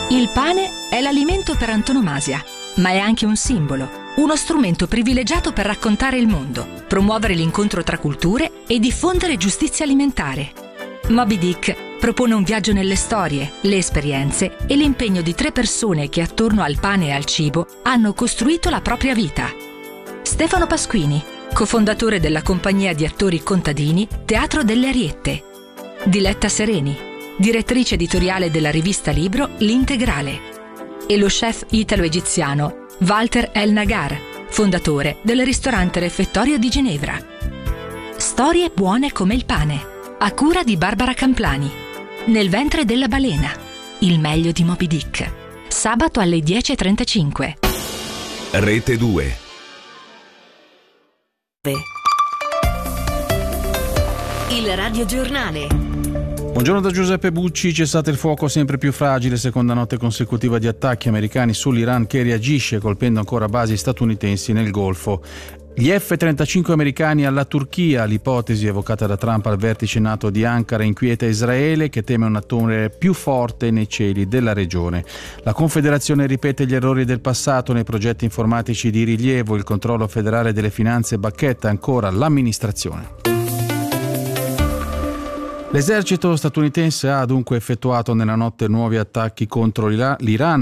Il pane è l'alimento per antonomasia, ma è anche un simbolo, uno strumento privilegiato per raccontare il mondo, promuovere l'incontro tra culture e diffondere giustizia alimentare. Moby Dick propone un viaggio nelle storie, le esperienze e l'impegno di 3 persone che attorno al pane e al cibo hanno costruito la propria vita. Stefano Pasquini, cofondatore della compagnia di attori contadini Teatro delle Ariette. Diletta Sereni, direttrice editoriale della rivista Libro L'Integrale. E lo chef italo-egiziano Walter El Nagar, fondatore del ristorante Refettorio di Ginevra. Storie buone come il pane, a cura di Barbara Camplani. Nel ventre della balena, il meglio di Moby Dick. Sabato alle 10:35. Rete 2. Il radiogiornale. Buongiorno da Giuseppe Bucci. Cessate il fuoco sempre più fragile, seconda notte consecutiva di attacchi americani sull'Iran che reagisce colpendo ancora basi statunitensi nel Golfo. Gli F-35 americani alla Turchia, l'ipotesi evocata da Trump al vertice NATO di Ankara inquieta Israele che teme un attore più forte nei cieli della regione. La Confederazione ripete gli errori del passato nei progetti informatici di rilievo, il controllo federale delle finanze bacchetta ancora l'amministrazione. L'esercito statunitense ha dunque effettuato nella notte nuovi attacchi contro l'Iran